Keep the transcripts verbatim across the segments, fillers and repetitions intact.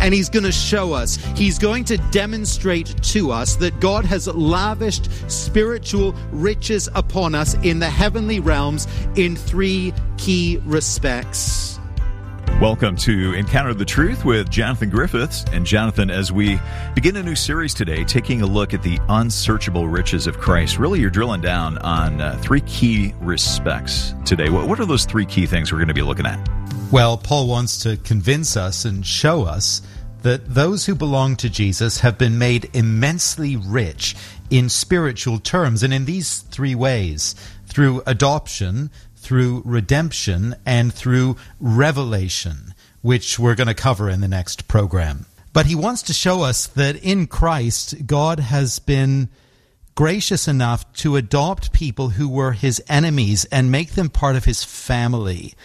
and he's going to show us. He's going to demonstrate to us that God has lavished spiritual riches upon us in the heavenly realms in three key respects. Welcome to Encounter the Truth with Jonathan Griffiths. And Jonathan, as we begin a new series today, taking a look at the unsearchable riches of Christ, really you're drilling down on uh, three key respects today. What, what are those three key things we're going to be looking at? Well, Paul wants to convince us and show us that those who belong to Jesus have been made immensely rich in spiritual terms, and in these three ways: through adoption, through redemption, and through revelation, which we're going to cover in the next program. But he wants to show us that in Christ, God has been gracious enough to adopt people who were his enemies and make them part of his family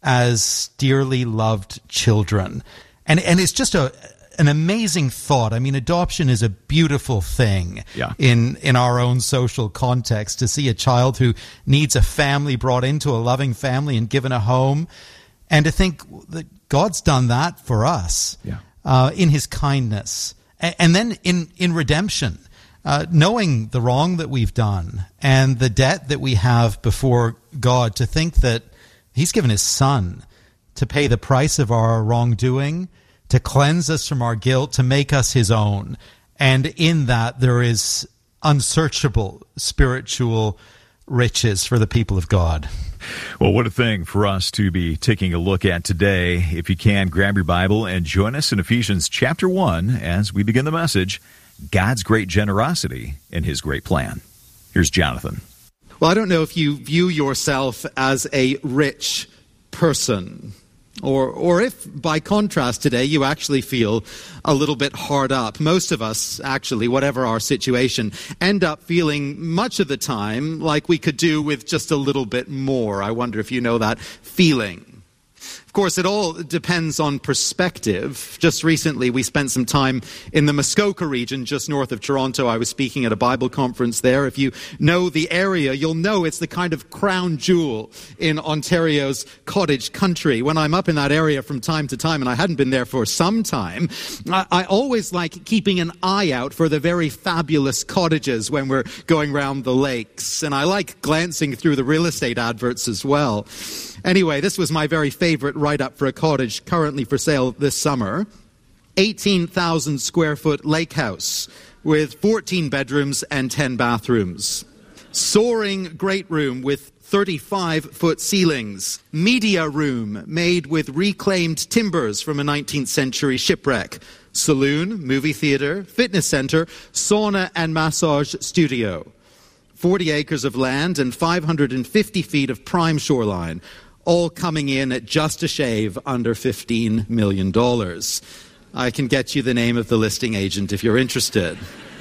as dearly loved children. And and it's just a an amazing thought. I mean, adoption is a beautiful thing yeah. in, in our own social context, to see a child who needs a family brought into a loving family and given a home, and to think that God's done that for us yeah. uh, in his kindness. And, and then in, in redemption, uh, knowing the wrong that we've done and the debt that we have before God, to think that he's given his son to pay the price of our wrongdoing, to cleanse us from our guilt, to make us his own. And in that, there is unsearchable spiritual riches for the people of God. Well, what a thing for us to be taking a look at today. If you can, grab your Bible and join us in Ephesians chapter one as we begin the message, God's Great Generosity and his Great Plan. Here's Jonathan. Well, I don't know if you view yourself as a rich person, Or or if, by contrast today, you actually feel a little bit hard up. Most of us, actually, whatever our situation, end up feeling much of the time like we could do with just a little bit more. I wonder if you know that feeling. Of course, it all depends on perspective. Just recently, we spent some time in the Muskoka region, just north of Toronto. I was speaking at a Bible conference there. If you know the area, you'll know it's the kind of crown jewel in Ontario's cottage country. When I'm up in that area from time to time, and I hadn't been there for some time, I, I always like keeping an eye out for the very fabulous cottages when we're going round the lakes. And I like glancing through the real estate adverts as well. Anyway, this was my very favorite write-up for a cottage currently for sale this summer. eighteen thousand square foot lake house with fourteen bedrooms and ten bathrooms. Soaring great room with thirty-five foot ceilings. Media room made with reclaimed timbers from a nineteenth century shipwreck. Saloon, movie theater, fitness center, sauna and massage studio. forty acres of land and five hundred fifty feet of prime shoreline, all coming in at just a shave under fifteen million dollars. I can get you the name of the listing agent if you're interested.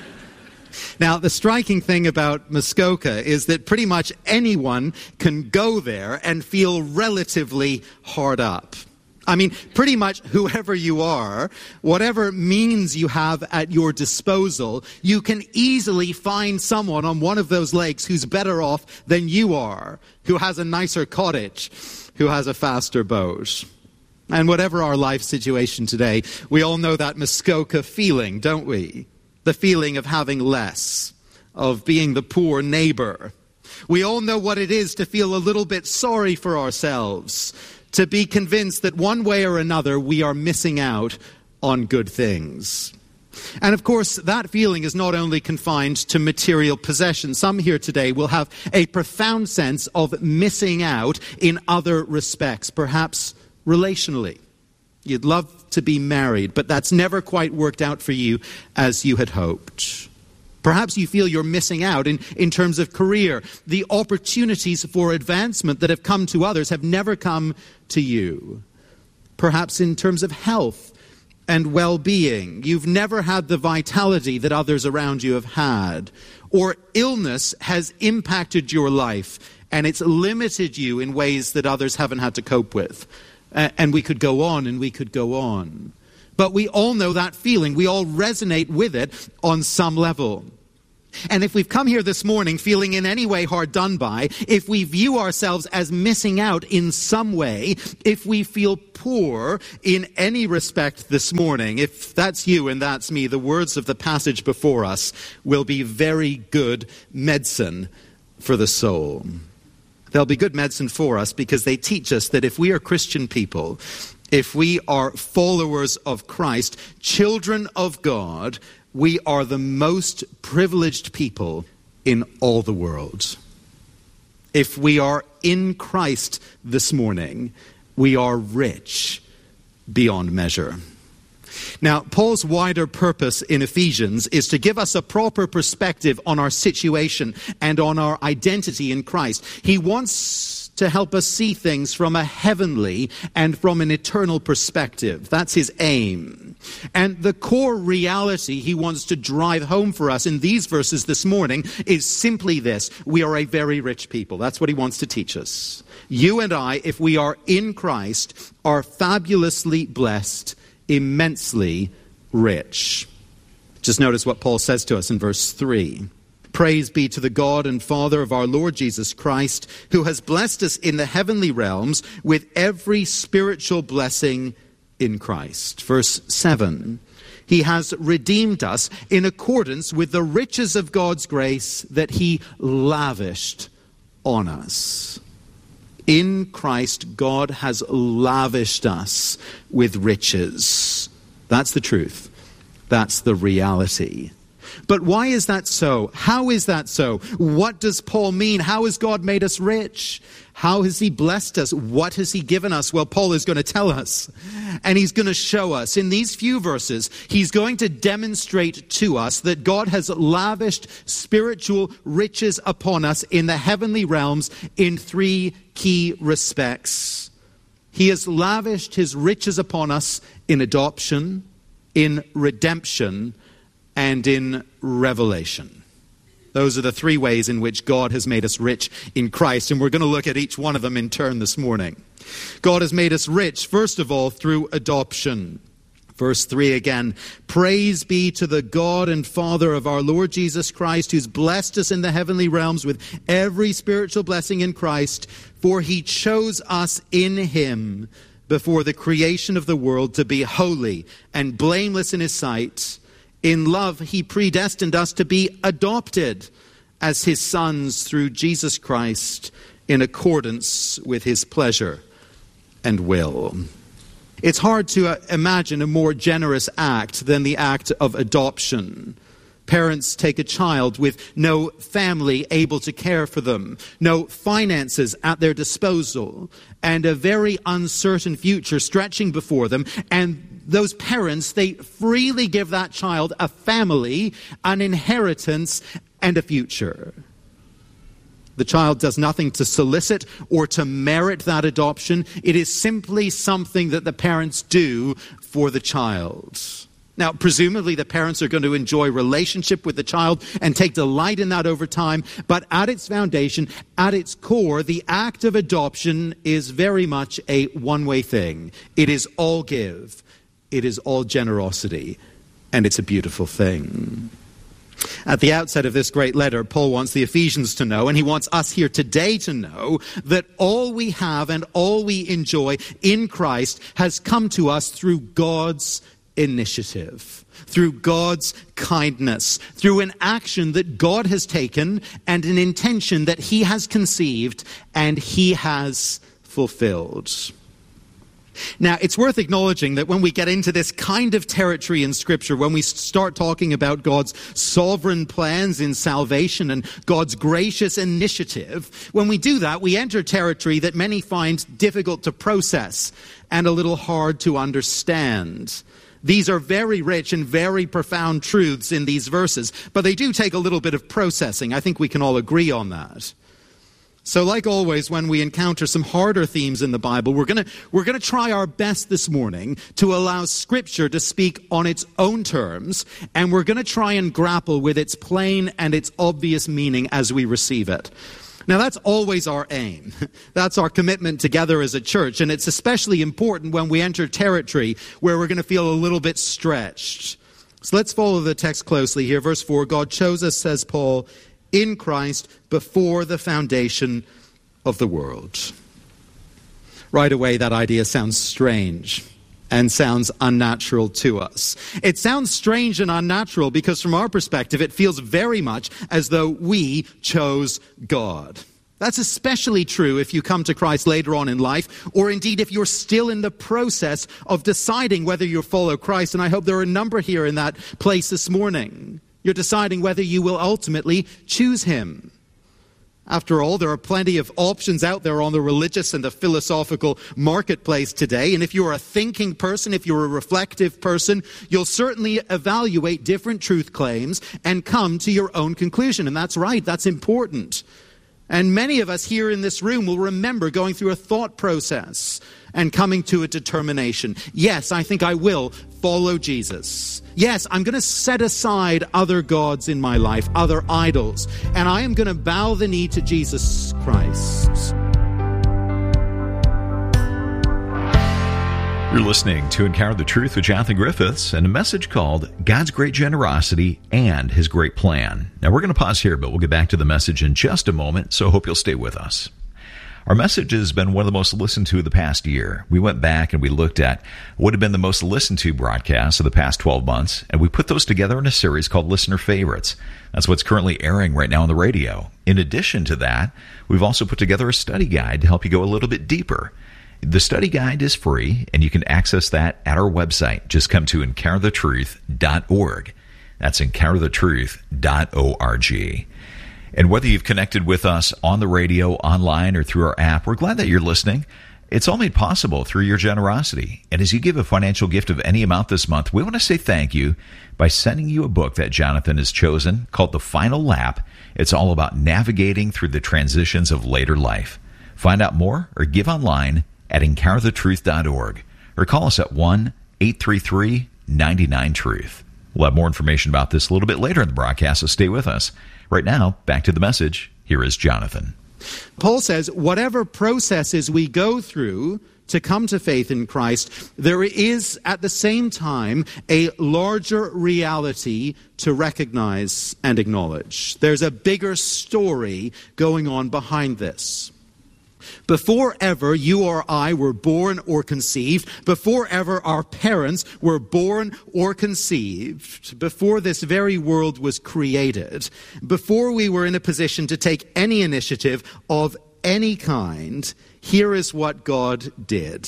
Now, the striking thing about Muskoka is that pretty much anyone can go there and feel relatively hard up. I mean, pretty much whoever you are, whatever means you have at your disposal, you can easily find someone on one of those lakes who's better off than you are, who has a nicer cottage, who has a faster boat. And whatever our life situation today, we all know that Muskoka feeling, don't we? The feeling of having less, of being the poor neighbor. We all know what it is to feel a little bit sorry for ourselves, to be convinced that one way or another we are missing out on good things. And of course, that feeling is not only confined to material possessions. Some here today will have a profound sense of missing out in other respects, perhaps relationally. You'd love to be married, but that's never quite worked out for you as you had hoped. Perhaps you feel you're missing out in, in terms of career. The opportunities for advancement that have come to others have never come to you. Perhaps in terms of health and well-being, you've never had the vitality that others around you have had. Or illness has impacted your life and it's limited you in ways that others haven't had to cope with. Uh, and we could go on and we could go on. But we all know that feeling. We all resonate with it on some level. And if we've come here this morning feeling in any way hard done by, if we view ourselves as missing out in some way, if we feel poor in any respect this morning, if that's you and that's me, the words of the passage before us will be very good medicine for the soul. They'll be good medicine for us because they teach us that if we are Christian people, if we are followers of Christ, children of God, we are the most privileged people in all the world. If we are in Christ this morning, we are rich beyond measure. Now, Paul's wider purpose in Ephesians is to give us a proper perspective on our situation and on our identity in Christ. He wants to help us see things from a heavenly and from an eternal perspective. That's his aim. And the core reality he wants to drive home for us in these verses this morning is simply this: we are a very rich people. That's what he wants to teach us. You and I, if we are in Christ, are fabulously blessed, immensely rich. Just notice what Paul says to us in verse three. Praise be to the God and Father of our Lord Jesus Christ, who has blessed us in the heavenly realms with every spiritual blessing in Christ. Verse seven. He has redeemed us in accordance with the riches of God's grace that he lavished on us. In Christ, God has lavished us with riches. That's the truth. That's the reality. But why is that so? How is that so? What does Paul mean? How has God made us rich? How has he blessed us? What has he given us? Well, Paul is going to tell us, and he's going to show us. In these few verses, he's going to demonstrate to us that God has lavished spiritual riches upon us in the heavenly realms in three key respects. He has lavished his riches upon us in adoption, in redemption, and in revelation. Those are the three ways in which God has made us rich in Christ, and we're going to look at each one of them in turn this morning. God has made us rich, first of all, through adoption. Verse three again, praise be to the God and Father of our Lord Jesus Christ, who's blessed us in the heavenly realms with every spiritual blessing in Christ, for he chose us in him before the creation of the world to be holy and blameless in his sight. In love, he predestined us to be adopted as his sons through Jesus Christ in accordance with his pleasure and will. It's hard to uh, imagine a more generous act than the act of adoption. Parents take a child with no family able to care for them, no finances at their disposal, and a very uncertain future stretching before them, and those parents, they freely give that child a family, an inheritance, and a future. The child does nothing to solicit or to merit that adoption. It is simply something that the parents do for the child. Now, presumably the parents are going to enjoy relationship with the child and take delight in that over time. But at its foundation, at its core, the act of adoption is very much a one-way thing. It is all give. It is all generosity, and it's a beautiful thing. At the outset of this great letter, Paul wants the Ephesians to know, and he wants us here today to know, that all we have and all we enjoy in Christ has come to us through God's initiative, through God's kindness, through an action that God has taken and an intention that he has conceived and he has fulfilled. Now, it's worth acknowledging that when we get into this kind of territory in Scripture, when we start talking about God's sovereign plans in salvation and God's gracious initiative, when we do that, we enter territory that many find difficult to process and a little hard to understand. These are very rich and very profound truths in these verses, but they do take a little bit of processing. I think we can all agree on that. So like always, when we encounter some harder themes in the Bible, we're going to we're going to try our best this morning to allow Scripture to speak on its own terms, and we're going to try and grapple with its plain and its obvious meaning as we receive it. Now, that's always our aim. That's our commitment together as a church, and it's especially important when we enter territory where we're going to feel a little bit stretched. So let's follow the text closely here. Verse four, God chose us, says Paul, in Christ before the foundation of the world. Right away, that idea sounds strange and sounds unnatural to us. It sounds strange and unnatural because from our perspective, it feels very much as though we chose God. That's especially true if you come to Christ later on in life, or indeed if you're still in the process of deciding whether you follow Christ. And I hope there are a number here in that place this morning. You're deciding whether you will ultimately choose him. After all, there are plenty of options out there on the religious and the philosophical marketplace today. And if you're a thinking person, if you're a reflective person, you'll certainly evaluate different truth claims and come to your own conclusion. And that's right, that's important. And many of us here in this room will remember going through a thought process and coming to a determination. Yes, I think I will follow Jesus. Yes, I'm going to set aside other gods in my life, other idols, and I am going to bow the knee to Jesus Christ. You're listening to Encounter the Truth with Jonathan Griffiths and a message called God's Great Generosity and His Great Plan. Now, we're going to pause here, but we'll get back to the message in just a moment, so I hope you'll stay with us. Our message has been one of the most listened to the past year. We went back and we looked at what had been the most listened to broadcasts of the past twelve months, and we put those together in a series called Listener Favorites. That's what's currently airing right now on the radio. In addition to that, we've also put together a study guide to help you go a little bit deeper. The study guide is free, and you can access that at our website. Just come to encounter the truth dot org. That's encounter the truth dot org. And whether you've connected with us on the radio, online, or through our app, we're glad that you're listening. It's all made possible through your generosity. And as you give a financial gift of any amount this month, we want to say thank you by sending you a book that Jonathan has chosen called The Final Lap. It's all about navigating through the transitions of later life. Find out more or give online at encounter the truth dot org or call us at one eight three three nine nine truth. We'll have more information about this a little bit later in the broadcast, so stay with us. Right now, back to the message. Here is Jonathan. Paul says, whatever processes we go through to come to faith in Christ, there is at the same time a larger reality to recognize and acknowledge. There's a bigger story going on behind this. Before ever you or I were born or conceived, before ever our parents were born or conceived, before this very world was created, before we were in a position to take any initiative of any kind, here is what God did.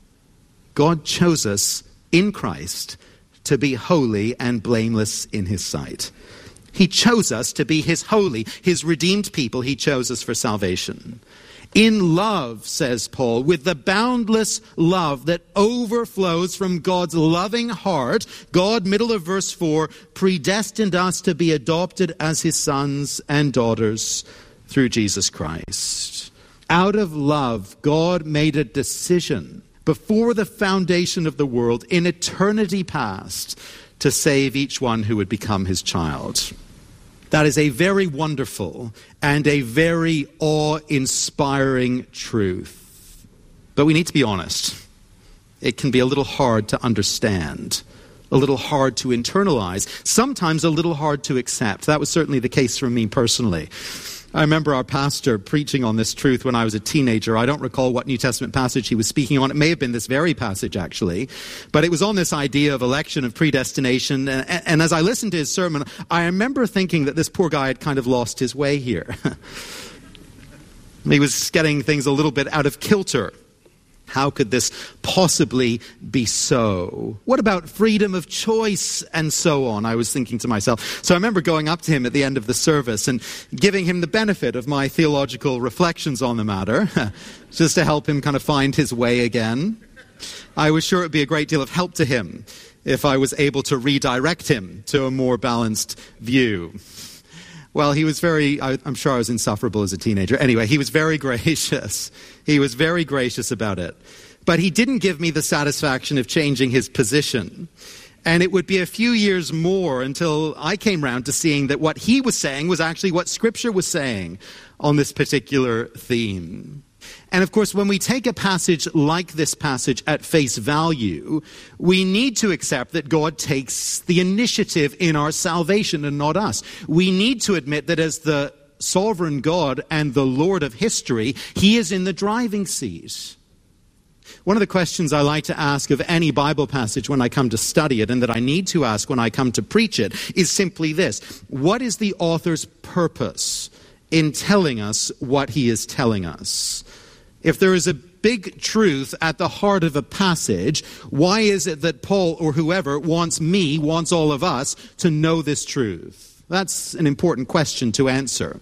God chose us in Christ to be holy and blameless in His sight. He chose us to be His holy, His redeemed people. He chose us for salvation. In love, says Paul, with the boundless love that overflows from God's loving heart, God, middle of verse four, predestined us to be adopted as His sons and daughters through Jesus Christ. Out of love, God made a decision before the foundation of the world in eternity past to save each one who would become His child. That is a very wonderful and a very awe-inspiring truth. But we need to be honest. It can be a little hard to understand, a little hard to internalize, sometimes a little hard to accept. That was certainly the case for me personally. I remember our pastor preaching on this truth when I was a teenager. I don't recall what New Testament passage he was speaking on. It may have been this very passage, actually. But it was on this idea of election, of predestination. And, and as I listened to his sermon, I remember thinking that this poor guy had kind of lost his way here. He was getting things a little bit out of kilter. How could this possibly be so? What about freedom of choice and so on? I was thinking to myself. So I remember going up to him at the end of the service and giving him the benefit of my theological reflections on the matter, just to help him kind of find his way again. I was sure it would be a great deal of help to him if I was able to redirect him to a more balanced view. Well, he was very, I, I'm sure I was insufferable as a teenager. Anyway, he was very gracious. He was very gracious about it. But he didn't give me the satisfaction of changing his position. And it would be a few years more until I came round to seeing that what he was saying was actually what Scripture was saying on this particular theme. And of course, when we take a passage like this passage at face value, we need to accept that God takes the initiative in our salvation and not us. We need to admit that as the sovereign God and the Lord of history, he is in the driving seat. One of the questions I like to ask of any Bible passage when I come to study it, and that I need to ask when I come to preach it, is simply this: what is the author's purpose in telling us what he is telling us? If there is a big truth at the heart of a passage, why is it that Paul or whoever wants me, wants all of us, to know this truth? That's an important question to answer.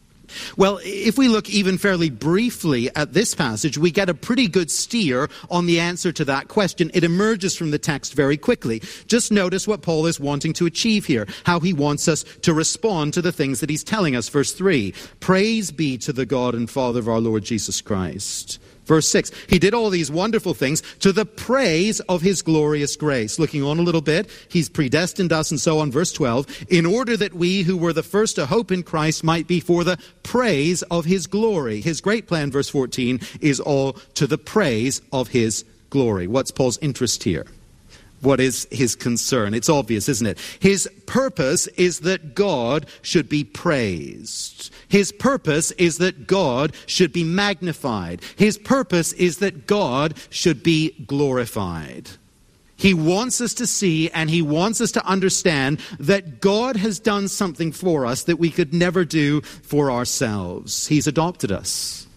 Well, if we look even fairly briefly at this passage, we get a pretty good steer on the answer to that question. It emerges from the text very quickly. Just notice what Paul is wanting to achieve here, how he wants us to respond to the things that he's telling us. Verse three, praise be to the God and Father of our Lord Jesus Christ. Verse six, he did all these wonderful things to the praise of his glorious grace. Looking on a little bit, he's predestined us and so on. Verse twelve, in order that we who were the first to hope in Christ might be for the praise of his glory. His great plan, verse fourteen, is all to the praise of his glory. What's Paul's interest here? What is his concern? It's obvious, isn't it? His purpose is that God should be praised. His purpose is that God should be magnified. His purpose is that God should be glorified. He wants us to see and he wants us to understand that God has done something for us that we could never do for ourselves. He's adopted us.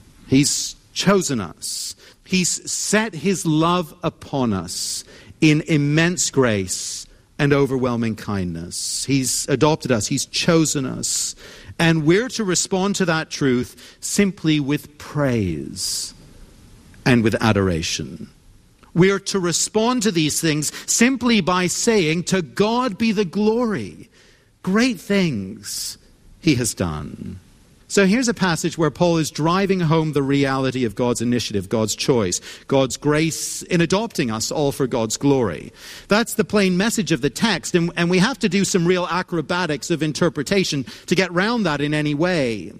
He's chosen us. He's set his love upon us in immense grace and overwhelming kindness. He's adopted us. He's chosen us. And we're to respond to that truth simply with praise and with adoration. We're to respond to these things simply by saying, to God be the glory. Great things he has done. So here's a passage where Paul is driving home the reality of God's initiative, God's choice, God's grace in adopting us all for God's glory. That's the plain message of the text, and, and we have to do some real acrobatics of interpretation to get round that in any way.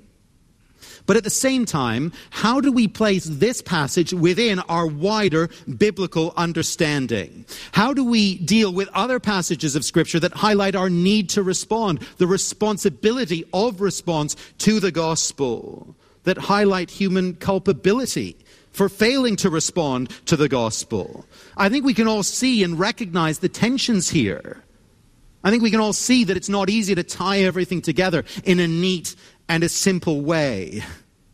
But at the same time, how do we place this passage within our wider biblical understanding? How do we deal with other passages of Scripture that highlight our need to respond, the responsibility of response to the gospel, that highlight human culpability for failing to respond to the gospel? I think we can all see and recognize the tensions here. I think we can all see that it's not easy to tie everything together in a neat and a simple way.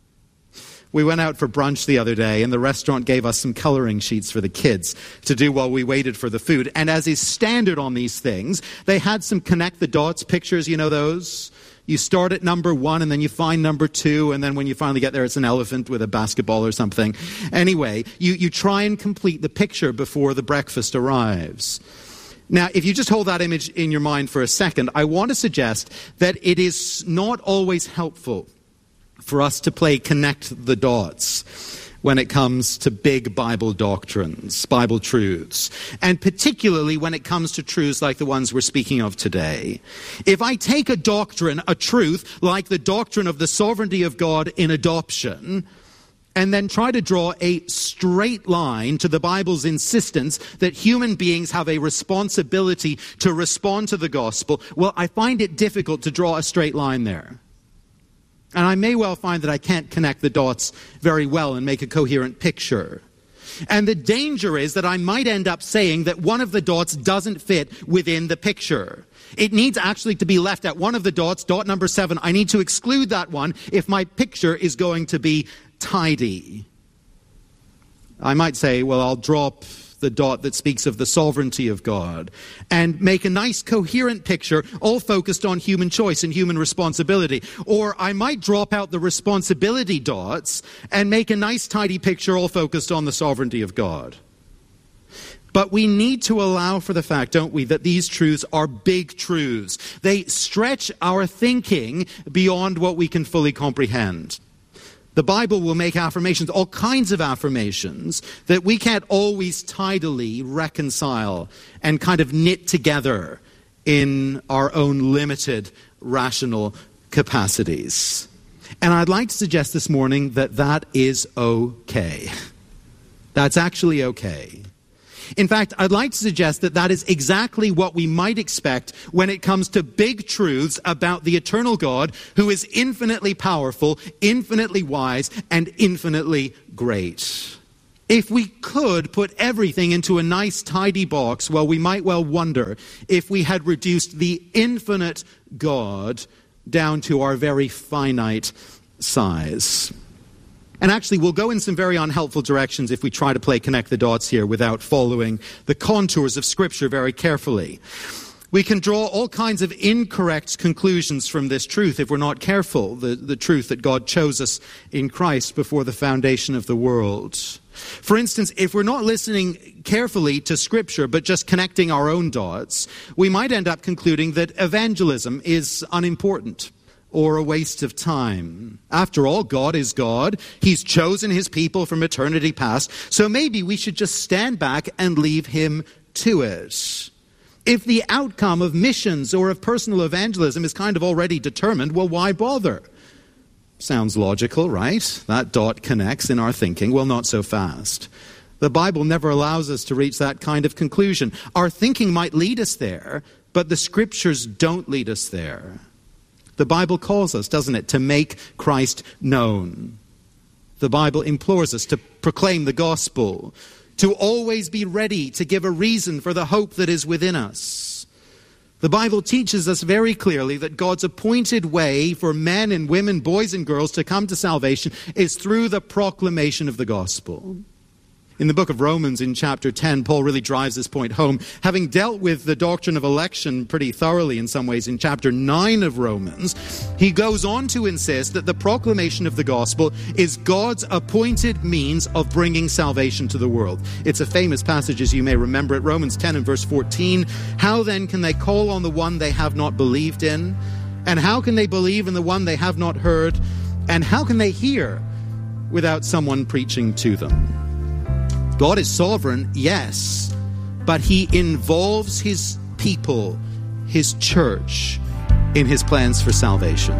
We went out for brunch the other day, and the restaurant gave us some coloring sheets for the kids to do while we waited for the food. And as is standard on these things, they had some connect the dots pictures, you know those? You start at number one, and then you find number two, and then when you finally get there, it's an elephant with a basketball or something. Anyway, you, you try and complete the picture before the breakfast arrives. Now, if you just hold that image in your mind for a second, I want to suggest that it is not always helpful for us to play connect the dots when it comes to big Bible doctrines, Bible truths, and particularly when it comes to truths like the ones we're speaking of today. If I take a doctrine, a truth, like the doctrine of the sovereignty of God in adoption, and then try to draw a straight line to the Bible's insistence that human beings have a responsibility to respond to the gospel, well, I find it difficult to draw a straight line there. And I may well find that I can't connect the dots very well and make a coherent picture. And the danger is that I might end up saying that one of the dots doesn't fit within the picture. It needs actually to be left at one of the dots, dot number seven. I need to exclude that one if my picture is going to be tidy. I might say, well, I'll drop the dot that speaks of the sovereignty of God and make a nice coherent picture all focused on human choice and human responsibility. Or I might drop out the responsibility dots and make a nice tidy picture all focused on the sovereignty of God. But we need to allow for the fact, don't we, that these truths are big truths. They stretch our thinking beyond what we can fully comprehend. The Bible will make affirmations, all kinds of affirmations, that we can't always tidily reconcile and kind of knit together in our own limited rational capacities. And I'd like to suggest this morning that that is okay. That's actually okay. In fact, I'd like to suggest that that is exactly what we might expect when it comes to big truths about the eternal God who is infinitely powerful, infinitely wise, and infinitely great. If we could put everything into a nice, tidy box, well, we might well wonder if we had reduced the infinite God down to our very finite size. And actually, we'll go in some very unhelpful directions if we try to play connect the dots here without following the contours of Scripture very carefully. We can draw all kinds of incorrect conclusions from this truth if we're not careful, the, the truth that God chose us in Christ before the foundation of the world. For instance, if we're not listening carefully to Scripture but just connecting our own dots, we might end up concluding that evangelism is unimportant or a waste of time. After all, God is God. He's chosen his people from eternity past, so maybe we should just stand back and leave him to it. If the outcome of missions or of personal evangelism is kind of already determined, well, why bother? Sounds logical, right? That dot connects in our thinking. Well, not so fast. The Bible never allows us to reach that kind of conclusion. Our thinking might lead us there, but the Scriptures don't lead us there. The Bible calls us, doesn't it, to make Christ known. The Bible implores us to proclaim the gospel, to always be ready to give a reason for the hope that is within us. The Bible teaches us very clearly that God's appointed way for men and women, boys and girls to come to salvation is through the proclamation of the gospel. In the book of Romans, in chapter ten, Paul really drives this point home. Having dealt with the doctrine of election pretty thoroughly in some ways in chapter nine of Romans, he goes on to insist that the proclamation of the gospel is God's appointed means of bringing salvation to the world. It's a famous passage, as you may remember it, Romans ten and verse fourteen. How then can they call on the one they have not believed in? And how can they believe in the one they have not heard? And how can they hear without someone preaching to them? God is sovereign, yes, but he involves his people, his church, in his plans for salvation.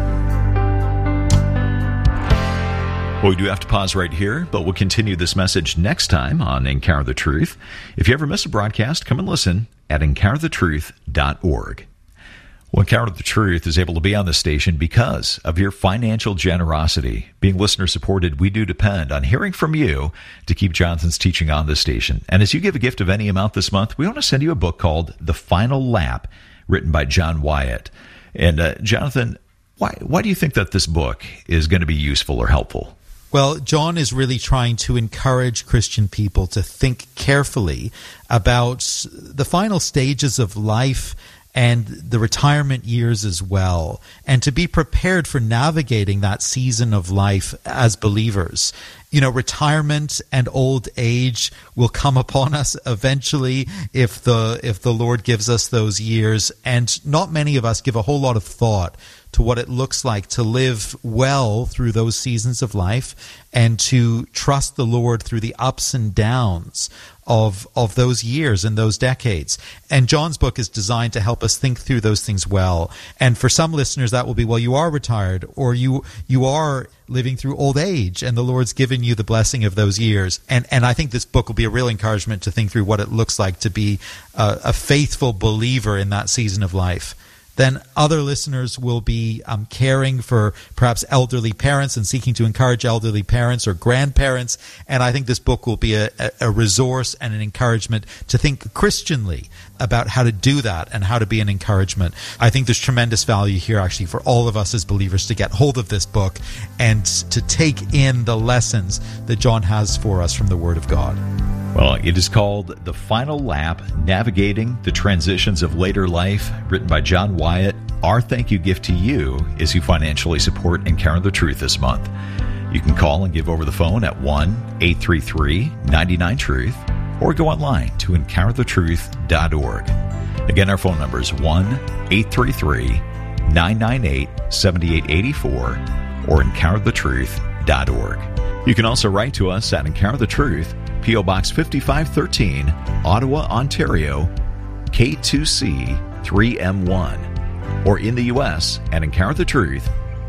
Well, we do have to pause right here, but we'll continue this message next time on Encounter the Truth. If you ever miss a broadcast, come and listen at encounter the truth dot org. Well, Encounter the Truth is able to be on the station because of your financial generosity. Being listener-supported, we do depend on hearing from you to keep Jonathan's teaching on this station. And as you give a gift of any amount this month, we want to send you a book called The Final Lap, written by John Wyatt. And uh, Jonathan, why, why do you think that this book is going to be useful or helpful? Well, John is really trying to encourage Christian people to think carefully about the final stages of life and the retirement years as well, and to be prepared for navigating that season of life as believers. You know, retirement and old age will come upon us eventually if the if the Lord gives us those years, and not many of us give a whole lot of thought to what it looks like to live well through those seasons of life and to trust the Lord through the ups and downs of of those years and those decades. And John's book is designed to help us think through those things well. And for some listeners, that will be, well, you are retired, or you you are living through old age, and the Lord's given you the blessing of those years. And and I think this book will be a real encouragement to think through what it looks like to be a, a faithful believer in that season of life. Then other listeners will be um, caring for perhaps elderly parents and seeking to encourage elderly parents or grandparents. And I think this book will be a, a resource and an encouragement to think Christianly about how to do that and how to be an encouragement. I think there's tremendous value here actually for all of us as believers to get hold of this book and to take in the lessons that John has for us from the Word of God. Well, it is called The Final Lap, Navigating the Transitions of Later Life, written by John Wyatt. Our thank you gift to you is you financially support Encounter the Truth this month. You can call and give over the phone at one eight three three, nine nine, truth or go online to encounter the truth dot org. Again, our phone number is one eight three three, nine nine eight, seven eight eight four or encounter the truth dot org. You can also write to us at Encounter the Truth, P O Box fifty-five thirteen, Ottawa, Ontario, K two C three M one, or in the U S at Encounter the Truth,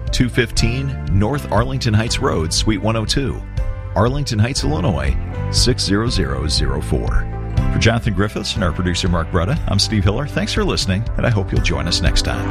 two fifteen North Arlington Heights Road, Suite one oh two, Arlington Heights, Illinois, six zero zero zero four. For Jonathan Griffiths and our producer Mark Bretta, I'm Steve Hiller. Thanks for listening, and I hope you'll join us next time.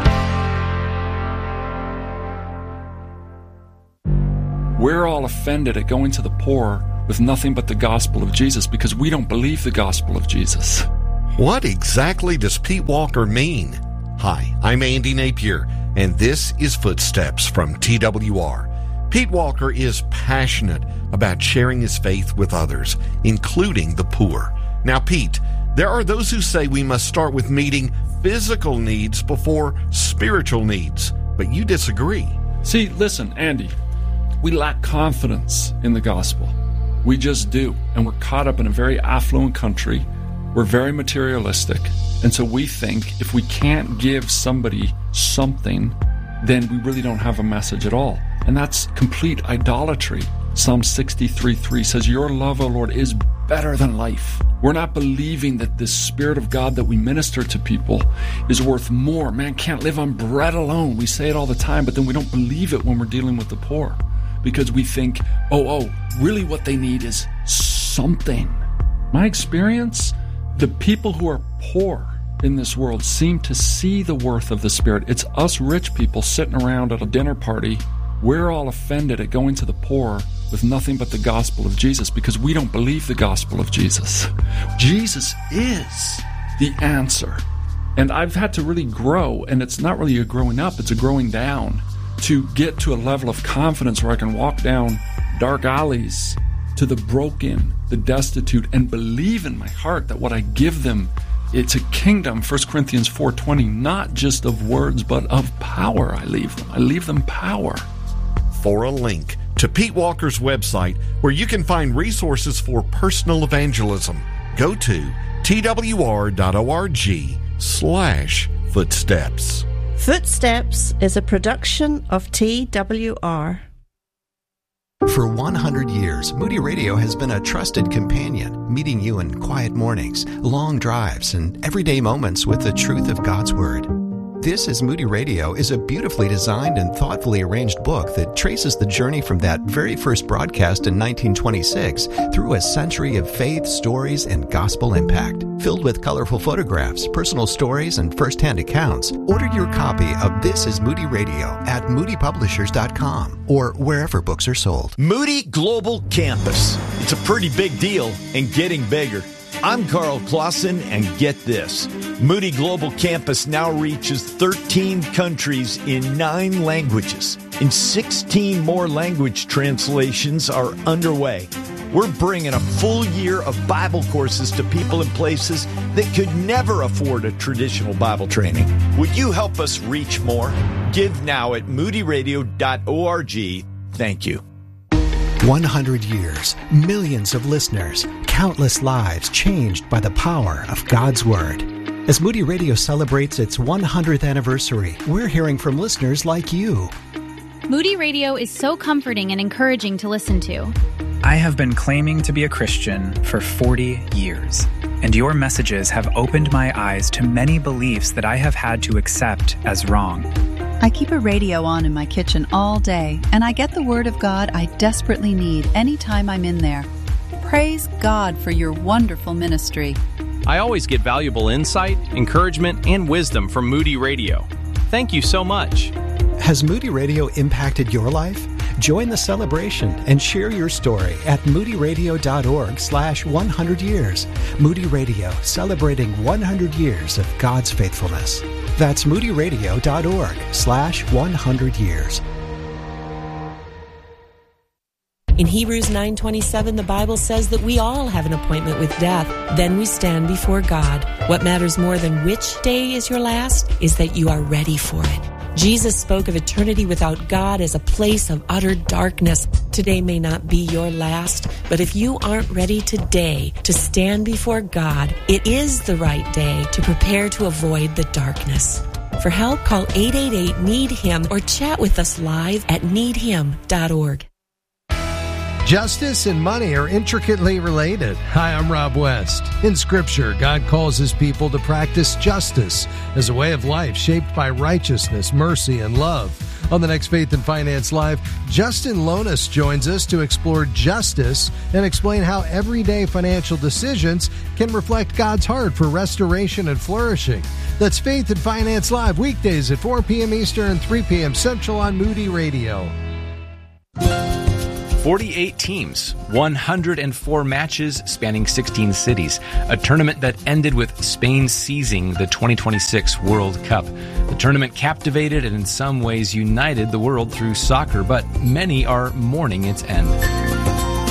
We're all offended at going to the poor with nothing but the gospel of Jesus because we don't believe the gospel of Jesus. What exactly does Pete Walker mean? Hi, I'm Andy Napier, and this is Footsteps from T W R. Pete Walker is passionate about sharing his faith with others, including the poor. Now, Pete, there are those who say we must start with meeting physical needs before spiritual needs, but you disagree. See, listen, Andy, we lack confidence in the gospel. We just do, and we're caught up in a very affluent country. We're very materialistic, and so we think if we can't give somebody something, then we really don't have a message at all. And that's complete idolatry. Psalm sixty-three three says, "Your love, O Lord, is better than life." We're not believing that the Spirit of God that we minister to people is worth more. Man can't live on bread alone. We say it all the time, but then we don't believe it when we're dealing with the poor. Because we think, oh, oh, really what they need is something. My experience, the people who are poor in this world seem to see the worth of the Spirit. It's us rich people sitting around at a dinner party. We're all offended at going to the poor with nothing but the gospel of Jesus because we don't believe the gospel of Jesus. Jesus is the answer. And I've had to really grow, and it's not really a growing up, it's a growing down, to get to a level of confidence where I can walk down dark alleys to the broken, the destitute, and believe in my heart that what I give them, it's a kingdom, First Corinthians four twenty, not just of words, but of power I leave them. I leave them power. For a link to Pete Walker's website where you can find resources for personal evangelism, go to twr.org slash footsteps. Footsteps is a production of T W R. For one hundred years, Moody Radio has been a trusted companion, meeting you in quiet mornings, long drives, and everyday moments with the truth of God's Word. This is Moody Radio is a beautifully designed and thoughtfully arranged book that traces the journey from that very first broadcast in nineteen twenty-six through a century of faith, stories, and gospel impact. Filled with colorful photographs, personal stories, and first-hand accounts, order your copy of This is Moody Radio at moody publishers dot com or wherever books are sold. Moody Global Campus. It's a pretty big deal and getting bigger. I'm Carl Clausen, and get this. Moody Global Campus now reaches thirteen countries in nine languages, and sixteen more language translations are underway. We're bringing a full year of Bible courses to people in places that could never afford a traditional Bible training. Would you help us reach more? Give now at moody radio dot org. Thank you. one hundred years, millions of listeners, countless lives changed by the power of God's Word. As Moody Radio celebrates its one hundredth anniversary, we're hearing from listeners like you. Moody Radio is so comforting and encouraging to listen to. I have been claiming to be a Christian for forty years, and your messages have opened my eyes to many beliefs that I have had to accept as wrong. I keep a radio on in my kitchen all day, and I get the Word of God I desperately need anytime I'm in there. Praise God for your wonderful ministry. I always get valuable insight, encouragement, and wisdom from Moody Radio. Thank you so much. Has Moody Radio impacted your life? Join the celebration and share your story at moody radio dot org slash one hundred years. Moody Radio, celebrating one hundred years of God's faithfulness. That's moody radio dot org slash one hundred years. In Hebrews nine twenty-seven, the Bible says that we all have an appointment with death. Then we stand before God. What matters more than which day is your last is that you are ready for it. Jesus spoke of eternity without God as a place of utter darkness. Today may not be your last, but if you aren't ready today to stand before God, it is the right day to prepare to avoid the darkness. For help, call eight eight eight, need him or chat with us live at need him dot org. Justice and money are intricately related. Hi, I'm Rob West. In Scripture, God calls his people to practice justice as a way of life shaped by righteousness, mercy, and love. On the next Faith and Finance Live, Justin Lonas joins us to explore justice and explain how everyday financial decisions can reflect God's heart for restoration and flourishing. That's Faith and Finance Live, weekdays at four p.m. Eastern, three p.m. Central on Moody Radio. forty-eight teams, one hundred four matches spanning sixteen cities, a tournament that ended with Spain seizing the twenty twenty-six World Cup. The tournament captivated and in some ways united the world through soccer, but many are mourning its end.